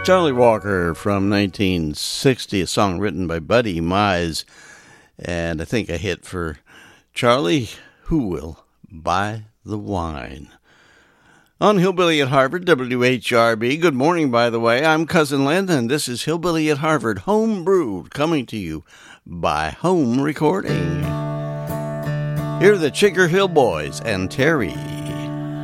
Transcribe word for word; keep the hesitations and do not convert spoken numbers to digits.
Charlie Walker from nineteen sixty, a song written by Buddy Mize, and I think a hit for Charlie, Who Will Buy the Wine? On Hillbilly at Harvard, W H R B. Good morning, by the way. I'm Cousin Len, and this is Hillbilly at Harvard, home brewed, coming to you by home recording. Here are the Chigger Hill Boys and Terry.